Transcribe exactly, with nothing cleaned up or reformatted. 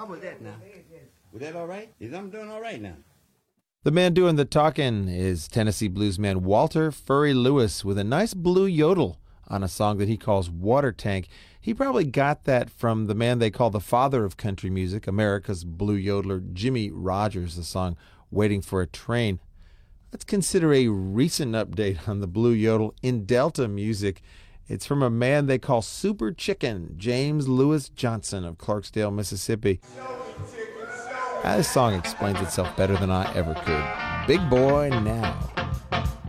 How about that now? Was that all right? Is I'm doing all right now? The man doing the talking is Tennessee blues man Walter Furry Lewis with a nice blue yodel on a song that he calls Water Tank. He probably got that from the man they call the father of country music, America's blue yodeler, Jimmie Rodgers, the song Waiting for a Train. Let's consider a recent update on the blue yodel in Delta music. It's from a man they call Super Chicken, James Lewis Johnson of Clarksdale, Mississippi. Ah, this song explains itself better than I ever could. Big Boy Now.